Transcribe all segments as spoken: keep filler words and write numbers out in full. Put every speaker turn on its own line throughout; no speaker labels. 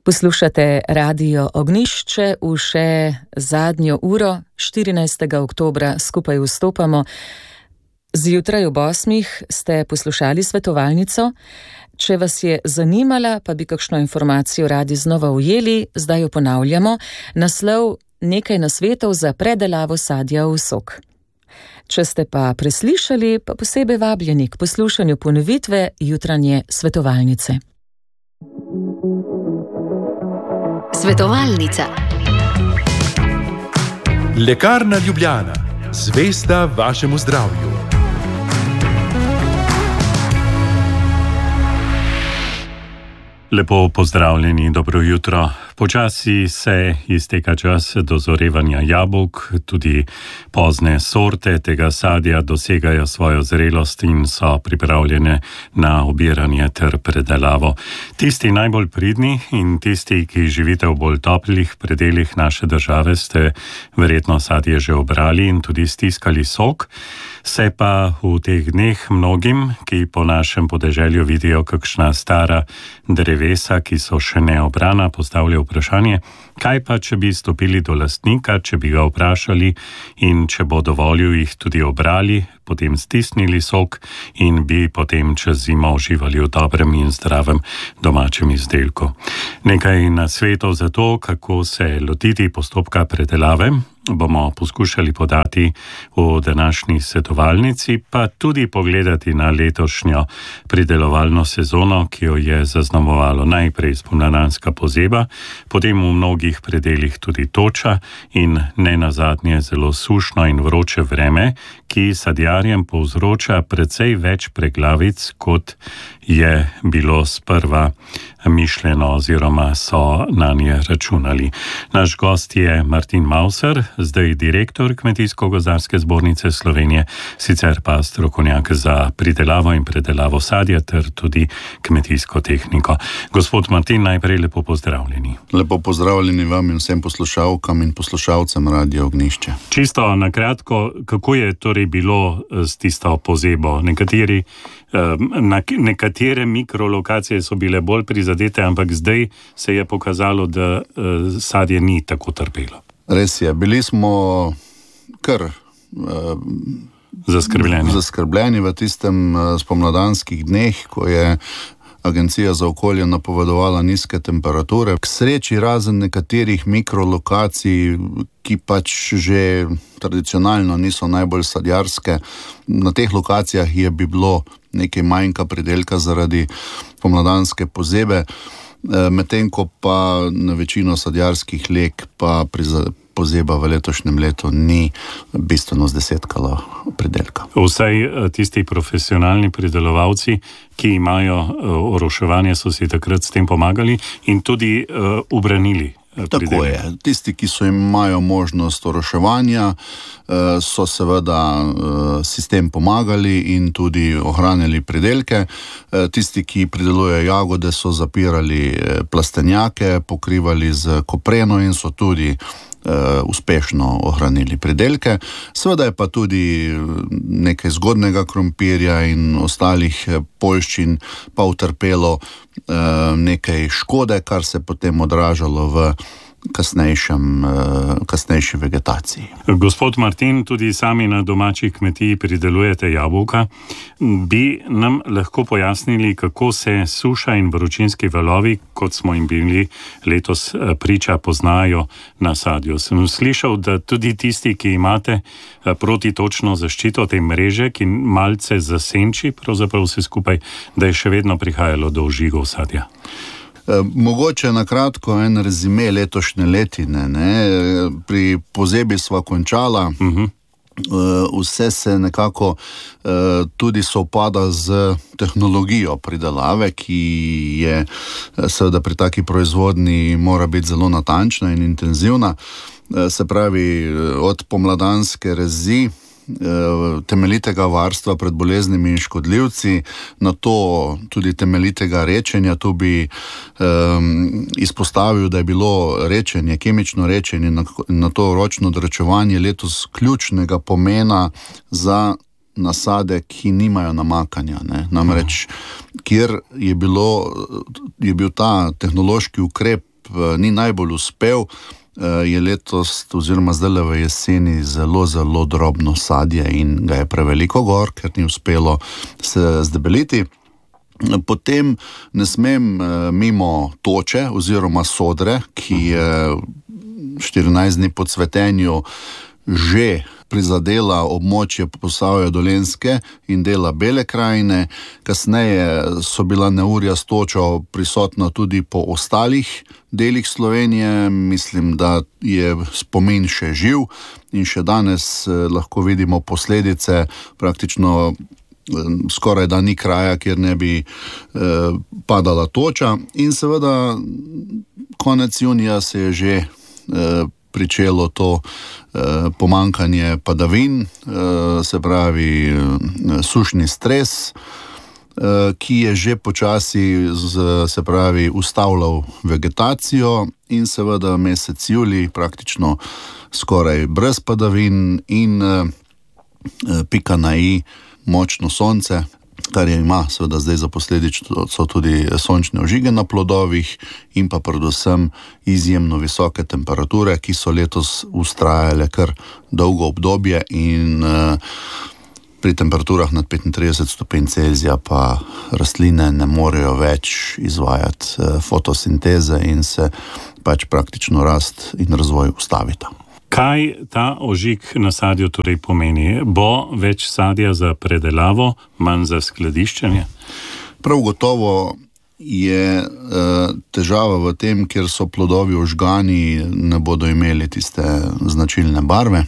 Poslušate Radio Ognjišče v še zadnjo uro, štirinajstega oktobra skupaj vstopamo. Zjutraj ob osmih ste poslušali svetovalnico. Če vas je zanimala, pa bi kakšno informacijo radi znova ujeli, zdaj jo ponavljamo. Naslov: nekaj nasvetov za predelavo sadja v sok. Če ste pa preslišali, pa posebej vabljeni k poslušanju ponovitve jutranje svetovalnice.
Svetovalnica.
Lekarna Ljubljana, zvesta vašemu zdravju.
Lepo pozdravljeni, dobro jutro. Počasi se izteka čas dozorevanja jabolk, tudi pozne sorte tega sadja dosegajo svojo zrelost in so pripravljene na obiranje ter predelavo. Tisti najbolj pridni in tisti, ki živite v bolj toplih predelih naše države, ste verjetno sadje že obrali in tudi stiskali sok. Se pa v teh dneh mnogim, ki po našem podeželju vidijo kakšna stara drevesa, ki so še neobrana, postavljajo vprašanje, kaj pa, če bi stopili do lastnika, če bi ga vprašali in če bo dovolil jih tudi obrali, potem stisnili sok in bi potem čez zimo uživali v dobrem in zdravem domačem izdelku. Nekaj nasvetov za to, kako se lotiti postopka predelave, bomo poskušali podati v današnji svetovalnici, pa tudi pogledati na letošnjo pridelovalno sezono, ki jo je zaznamovalo najprej spomladanska pozeba, potem v mnogih predelih tudi toča in ne nazadnje zelo sušno in vroče vreme, ki sadjarjem povzroča precej več preglavic, kot je bilo sprva mišljeno oziroma so na nje računali. Naš gost je Martin Mauser, zdaj direktor Kmetijsko-gozdarske zbornice Slovenije, sicer pa strokovnjak za pridelavo in predelavo sadja ter tudi kmetijsko tehniko. Gospod Martin, najprej lepo pozdravljeni.
Lepo pozdravljeni vam in vsem poslušalkam in poslušalcem Radio Ognjišče.
Čisto na kratko, kako je torej bilo s tisto pozebo? Nekateri Na nekatere mikrolokacije so bile bolj prizadete, ampak zdaj se je pokazalo, da sadje ni tako trpelo.
Res je, bili smo kar uh,
zaskrbljeni.
zaskrbljeni v tistem uh, spomladanskih dneh, ko je Agencija za okolje napovedovala nizke temperature. K sreči razen nekaterih mikrolokacij, ki pač že tradicionalno niso najbolj sadjarske, na teh lokacijah je bi bilo nekaj manjka pridelka zaradi pomladanske pozebe, medtem ko pa na večino sadjarskih leg pa pozeba v letošnjem letu ni bistveno zdesetkala pridelka.
Vsaj tisti profesionalni pridelovalci, ki imajo oroševanje, so si takrat s tem pomagali in tudi uh, ubranili.
Tako je. Tisti, ki so imajo možnost oroševanja, so seveda sistem pomagali in tudi ohranili pridelke. Tisti, ki pridelujejo jagode, so zapirali plastenjake, pokrivali z kopreno in so tudi uspešno ohranili pridelke. Seveda je pa tudi nekaj zgodnega krompirja in ostalih poljščin pa utrpelo nekaj škode, kar se potem odražalo v kasnejšem, kasnejši vegetaciji.
Gospod Martin, tudi sami na domači kmetiji pridelujete jabolka. Bi nam lahko pojasnili, kako se suša in vročinski valovi, kot smo jim bili letos priča, poznajo na sadju? Sem slišal, da tudi tisti, ki imate protitočno zaščito te mreže, ki malce zasenči pravzaprav vse skupaj, da je še vedno prihajalo do ožigov sadja.
Mogoče na kratko en rezime letošnje letine. Ne? Pri pozebi sva končala, uh-huh. Vse se nekako tudi sovpada z tehnologijo pridelave, ki je seveda pri taki proizvodnji mora biti zelo natančna in intenzivna. Se pravi, od pomladanske rezi, temeljitega varstva pred boleznimi in škodljivci, na to tudi temeljitega rečenja. Tu bi um, izpostavil, da je bilo rečenje, kemično rečenje, na, na to ročno drečevanje letos ključnega pomena za nasade, ki nimajo namakanja. Ne? Namreč, kjer je, bilo, je bil ta tehnološki ukrep ni najbolj uspel, je letos oziroma zdaj v jeseni zelo, zelo drobno sadje in ga je preveliko gor, ker ni uspelo se zdebeliti. Potem ne smem mimo toče oziroma sodre, ki je štirinajst dni po cvetenju že prizadela območje Posavja Dolenjske in dela Bele krajine. Kasneje so bila neurja s točo prisotna tudi po ostalih delih Slovenije. Mislim, da je spomin še živ in še danes lahko vidimo posledice. Praktično skoraj da ni kraja, kjer ne bi eh, padala toča. In seveda konec junija se je že eh, pričelo to eh, pomankanje padavin, eh, se pravi eh, sušni stres, eh, ki je že počasi z, se pravi ustavljal vegetacijo in seveda mesec julij praktično skoraj brez padavin in eh, pika na i močno sonce, kar je ima seveda zdaj za posledično so tudi sončne ožige na plodovih in pa predvsem izjemno visoke temperature, ki so letos vztrajale kar dolgo obdobje in uh, pri temperaturah nad petintrideset stopinj Celzija pa rastline ne morejo več izvajati uh, fotosinteze in se pač praktično rast in razvoj ustavita.
Kaj ta ožig na sadju torej pomeni? Bo več sadja za predelavo, manj za skladiščenje?
Prav gotovo je e, težava v tem, ker so plodovi ožgani, ne bodo imeli tiste značilne barve,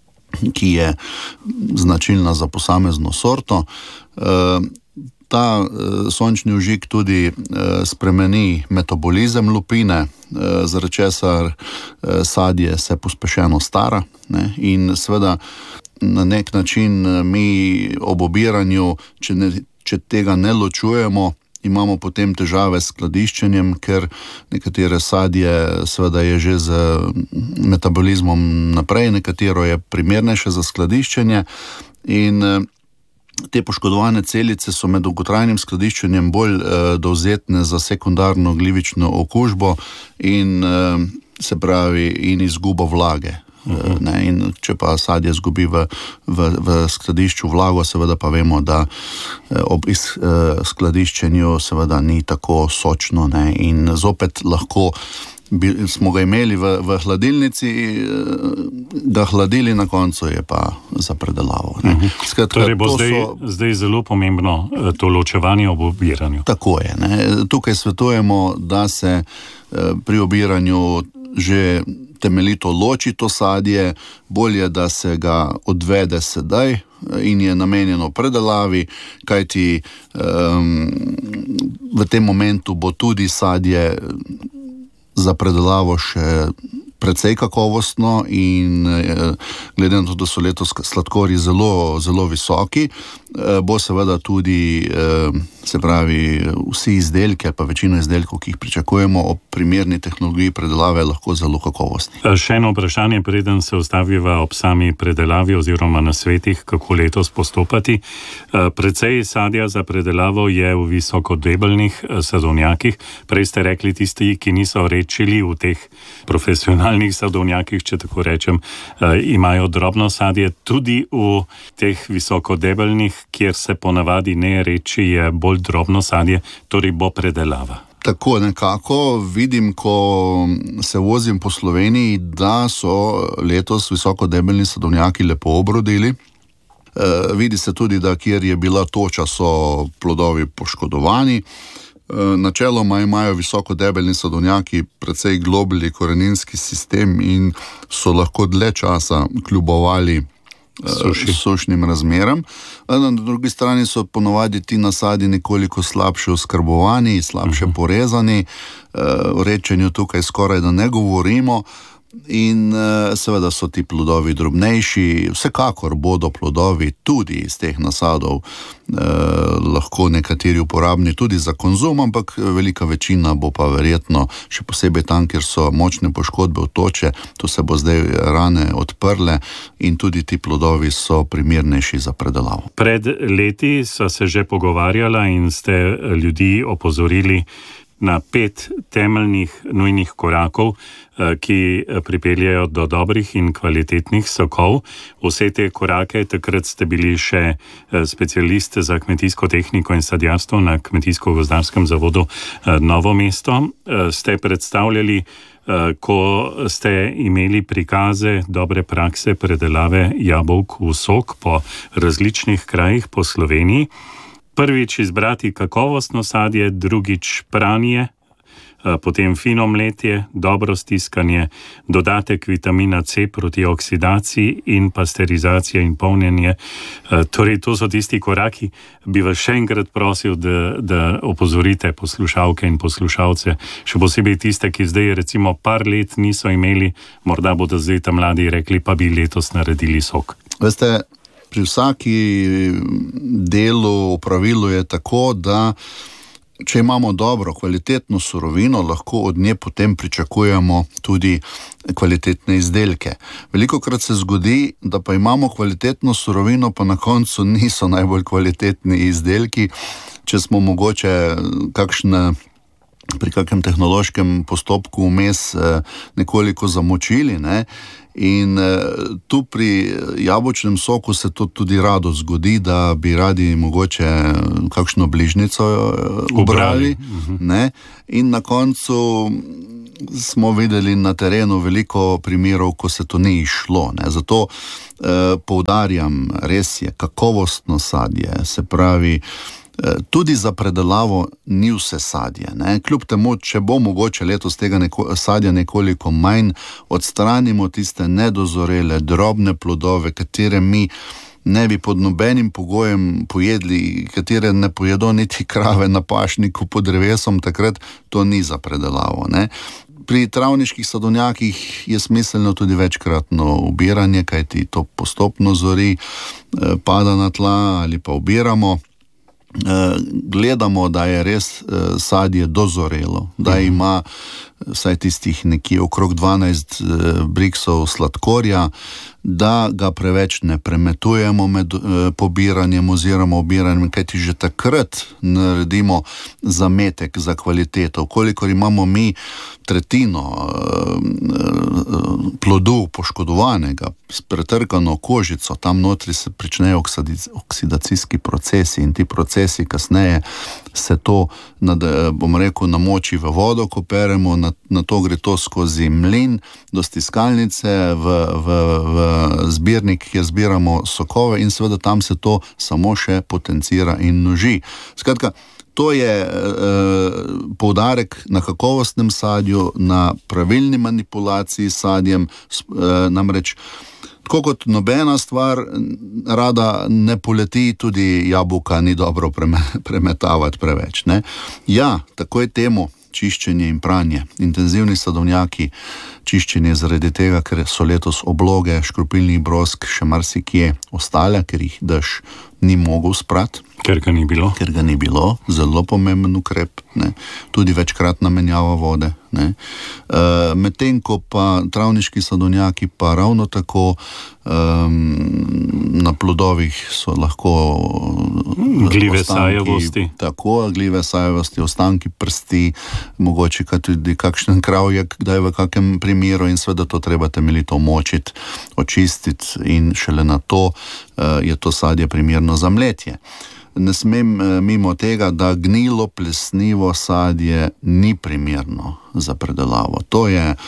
ki je značilna za posamezno sorto. E, Ta e, sončni ožig tudi e, spremeni metabolizem lupine, e, zaradi česar e, sadje se pospešeno stara, ne, in seveda na nek način mi ob obiranju, če, ne, če tega ne ločujemo, imamo potem težave s skladiščenjem, ker nekatere sadje seveda je že z metabolizmom naprej, nekatero je primernejše za skladiščenje in e, te poškodovane celice so med dolgotrajnim skladiščenjem bolj eh, dovzetne za sekundarno glivično okužbo in eh, se pravi in izgubo vlage. Uh-huh. Ne, in če pa sadje izgubi v, v, v skladišču vlago, seveda pa vemo, da eh, ob iz, eh, skladiščenju seveda ni tako sočno, ne, in zopet lahko Bi, smo ga imeli v, v hladilnici, ga hladili, na koncu je pa za predelavo.
Uh-huh. Skratka, torej bo zdaj, so, zdaj zelo pomembno to ločevanje ob obiranju.
Tako je. Ne. Tukaj svetujemo, da se pri obiranju že temeljito loči to sadje, bolje, da se ga odvede sedaj in je namenjeno predelavi, kajti um, v tem momentu bo tudi sadje za predelavo še precej kakovostno in glede na to, da so letos sladkorji zelo, zelo visoki, bo seveda tudi, se pravi, vsi izdelki, pa večino izdelkov, ki jih pričakujemo ob primerni tehnologiji predelave, lahko zelo kakovostni.
Še eno vprašanje, preden se ustaviva ob sami predelavi oziroma na svetih, kako letos postopati. Precej sadja za predelavo je v visokodebelnih sadovnjakih. Prej ste rekli tisti, ki niso rečili v teh profesionalnih sadovnjakih, če tako rečem, imajo drobno sadje. Tudi v teh visokodebelnih, kjer se ponavadi ne reči, je bolj drobno sadje, torej bo predelava.
Tako nekako vidim, ko se vozim po Sloveniji, da so letos visokodebelni sadovnjaki lepo obrodili. E, vidi se tudi, da kjer je bila toča, so plodovi poškodovani. Načeloma imajo visokodebelni sadovnjaki precej globlji koreninski sistem in so lahko dlje časa kljubovali Suši. sušnim razmeram. Na drugi strani so ponovadi ti nasadi nekoliko slabše oskrbovani, slabše uh-huh. porezani, o rečenju tukaj skoraj da ne govorimo. In seveda so ti plodovi drobnejši, vsekakor bodo plodovi tudi iz teh nasadov eh, lahko nekateri uporabni tudi za konzum, ampak velika večina bo pa verjetno, še posebej tam, kjer so močne poškodbe v toče, tu se bo zdaj rane odprle in tudi ti plodovi so primernejši za predelavo.
Pred leti so se že pogovarjala in ste ljudi opozorili na pet temeljnih nujnih korakov, ki pripeljajo do dobrih in kvalitetnih sokov. Vse te korake, takrat ste bili še specialist za kmetijsko tehniko in sadjarstvo na Kmetijsko-gozdarskem zavodu Novo mesto, ste predstavljali, ko ste imeli prikaze dobre prakse predelave jabolk v sok po različnih krajih po Sloveniji. Prvič izbrati kakovostno sadje, drugič pranje, potem fino mletje, dobro stiskanje, dodatek vitamina C proti oksidaciji in pasterizacija in polnjenje. Torej, to so tisti koraki. Bi vas še enkrat prosil, da, da opozorite poslušalke in poslušalce, še posebej tiste, ki zdaj recimo par let niso imeli, morda bodo zdaj tam mladi rekli, pa bi letos naredili sok.
Veste, pri vsaki delu, pravilu je tako, da če imamo dobro, kvalitetno surovino, lahko od nje potem pričakujemo tudi kvalitetne izdelke. Velikokrat se zgodi, da pa imamo kvalitetno surovino, pa na koncu niso najbolj kvalitetni izdelki, če smo mogoče kakšne pri kakšnem tehnološkem postopku vmes nekoliko zamočili, ne? In tu pri jabolčnem soku se to tudi rado zgodi, da bi radi mogoče kakšno bližnico ubrali, ne? In na koncu smo videli na terenu veliko primerov, ko se to ni išlo, ne? Zato eh, poudarjam, res je, kakovostno sadje, se pravi, tudi za predelavo ni vse sadje, ne? Kljub temu, če bo mogoče letos tega neko, sadja nekoliko manj, odstranimo tiste nedozorele, drobne plodove, katere mi ne bi pod nobenim pogojem pojedli, katere ne pojedo niti krave na pašniku pod drevesom, takrat to ni za predelavo, ne? Pri travniških sadovnjakih je smiselno tudi večkratno ubiranje, kajti to postopno zori, pada na tla ali pa ubiramo. Gledamo, da je res sadje dozorelo, da ima vsaj tistih nekje okrog dvanajst briksov sladkorja, da ga preveč ne premetujemo med pobiranjem oziroma obiranjem, kajti že takrat naredimo zametek za kvaliteto. Kolikor imamo mi tretjino plodu poškodovanega, s pretrkano kožico, tam notri se pričnejo oksidacijski procesi in ti procesi kasneje se to, bom rekel, namoči v vodo, ko peremo, na, na to gre to skozi mlin do stiskalnice v, v, v zbirnik, kjer zbiramo sokove in seveda tam se to samo še potencira in množi. Skratka, to je e, poudarek na kakovostnem sadju, na pravilni manipulaciji s sadjem, e, namreč tako kot nobena stvar rada ne poleti, tudi jabolka ni dobro premetavati preveč, ne? Ja, tako je temu čiščenje in pranje. Intenzivni sadovnjaki, čiščenje zaradi tega, ker so letos obloge škropilnih brosk še marsikje ostale, ker jih dež ni mogel sprati.
Ker ga ni bilo.
Ker ga ni bilo, zelo pomemben ukrep, ne? Tudi večkratna menjava vode, ne? E, medtem ko pa travniški sadovnjaki pa ravno tako um, na plodovih so lahko
gljive
ostanki,
sajavosti.
Tako, gljive sajavosti, ostanki prsti, mogoče tudi kakšen kravjak, kdaj v kakem primeru in seveda to treba temeljito močiti, očistiti in šele na to uh, je to sadje primerno za mletje. Ne smem mimo tega, da gnilo, plesnivo sadje ni primerno za predelavo. To je e,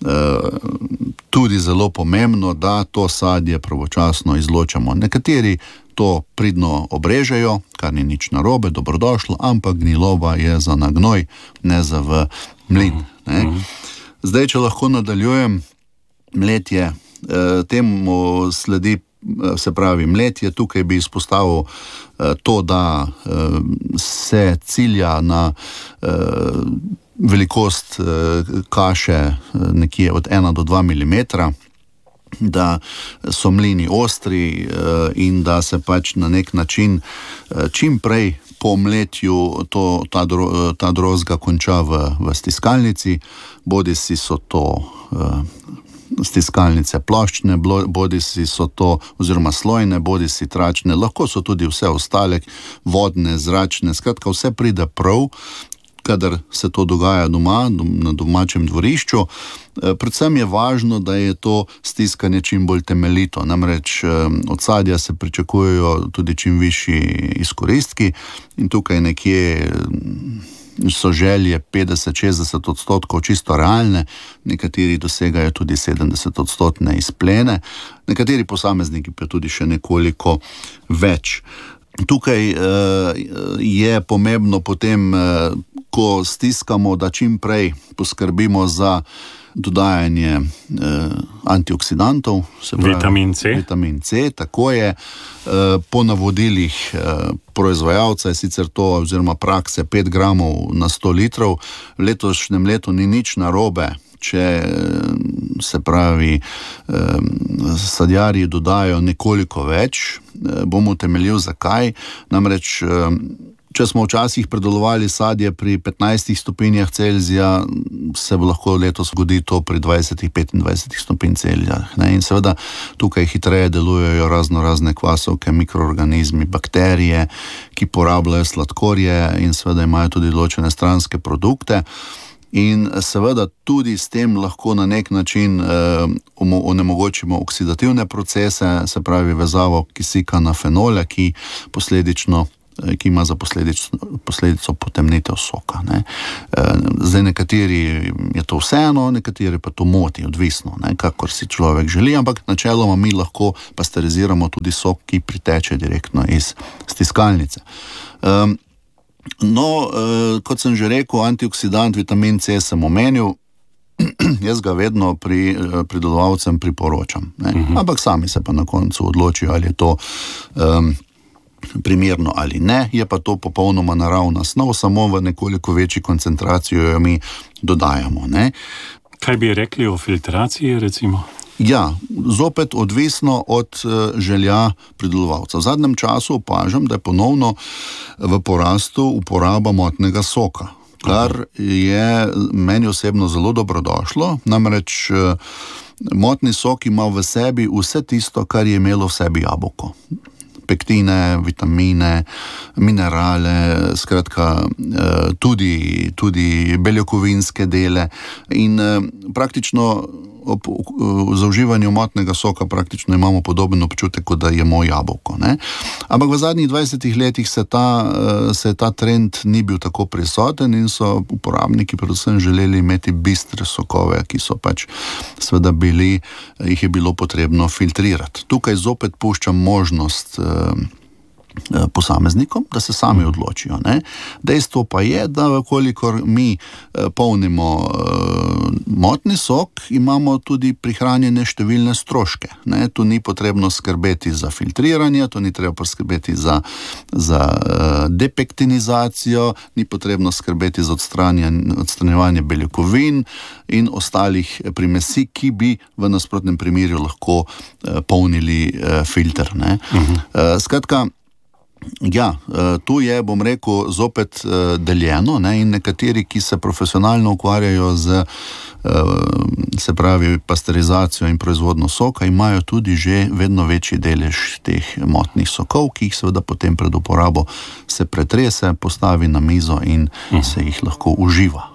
tudi zelo pomembno, da to sadje pravočasno izločamo. Nekateri to pridno obrežejo, kar ni nič narobe, dobrodošlo, ampak gniloba je za nagnoj, ne za v mlin, ne? Zdaj, če lahko nadaljujem, mletje, e, temu sledi, se pravi, mletje. Tukaj bi izpostavil eh, to, da eh, se cilja na eh, velikost eh, kaše eh, nekje od ena do dva milimetra, da so mlini ostri eh, in da se pač na nek način eh, čim prej po mletju to, ta, dro, ta drozga konča v, v stiskalnici, bodisi so to eh, stiskalnice ploščne, bodisi so to oziroma slojne, bodisi tračne, lahko so tudi vse ostale, vodne, zračne, skratka vse pride prav, kadar se to dogaja doma, na domačem dvorišču. Predvsem je važno, da je to stiskanje čim bolj temeljito. Namreč od sadja se pričakujejo tudi čim višji izkoristki in tukaj nekje so želje petdeset do šestdeset odstotkov čisto realne, nekateri dosegajo tudi sedemdeset odstotne izplene, nekateri posamezniki pa tudi še nekoliko več. Tukaj uh, je pomembno potem, uh, ko stiskamo, da čim prej poskrbimo za dodajanje uh, antioksidantov, se pravi
vitamin C.
Vitamin C, tako je. Uh, po navodilih uh, proizvajalca je sicer to, oziroma prakse, pet gramov na sto litrov. V letošnjem letu ni nič narobe, če se pravi sadjarji dodajo nekoliko več. Bom utemeljil zakaj. Namreč, če smo včasih predelovali sadje pri petnajstih stopinjah Celzija, se bo lahko letos zgodi to pri dvajsetih, petindvajsetih stopinj Celzija. In seveda tukaj hitreje delujejo razno razne kvasovke, mikroorganizmi, bakterije, ki porabljajo sladkorje in seveda imajo tudi določene stranske produkte. In seveda tudi s tem lahko na nek način eh, onemogočimo oksidativne procese, se pravi vezavo kisika na fenole, ki posledično ki ima za posledico, posledico potemnitev soka. Ne. Zdaj nekateri je to vseeno, nekateri pa to moti, odvisno, ne, kakor si človek želi, ampak načeloma mi lahko pasteriziramo tudi sok, ki priteče direktno iz stiskalnice. Um, no, uh, kot sem že rekel, antioksidant vitamin C sem omenil, jaz ga vedno pri pridelovalcem priporočam, ne. Uh-huh. Ampak sami se pa na koncu odločijo, ali je to um, primerno ali ne, je pa to popolnoma naravna snov, samo v nekoliko večji koncentraciji jo mi dodajamo. Ne.
Kaj bi rekli o filtraciji, recimo?
Ja, zopet odvisno od uh, želja pridelovalca. V zadnjem času opažam, da je ponovno v porastu uporaba motnega soka, kar je meni osebno zelo dobrodošlo, namreč uh, motni sok ima v sebi vse tisto, kar je imelo v sebi jabolko. Pektine, vitamine, minerale, skratka tudi, tudi beljakovinske dele in praktično ob zaužívanju motnega soka praktično imamo podoben občutek, kot da jemo jabolko. Ne? Ampak v zadnjih dvajsetih letih se ta, se ta trend ni bil tako prisoten in so uporabniki predvsem želeli imeti bistre sokove, ki so pač seveda bili, jih je bilo potrebno filtrirati. Tukaj zopet puščam možnost posameznikom, da se sami odločijo. Ne? Dejstvo pa je, da kolikor mi polnimo motni sok, imamo tudi prihranjene številne stroške. Ne? Tu ni potrebno skrbeti za filtriranje, tu ni treba poskrbeti za, za depektinizacijo, ni potrebno skrbeti za odstranjevanje beljakovin in ostalih primesi, ki bi v nasprotnem primeru lahko polnili filter. Ne? Uh-huh. Skratka, ja, tu je, bom rekel, zopet deljeno, ne, in nekateri, ki se profesionalno ukvarjajo z, se pravi, pasterizacijo in proizvodno soka, imajo tudi že vedno večji delež teh motnih sokov, ki jih seveda potem pred uporabo se pretrese, postavi na mizo in se jih lahko uživa.